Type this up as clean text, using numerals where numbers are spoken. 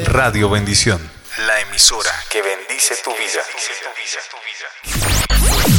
Radio Bendición, la emisora que bendice tu vida.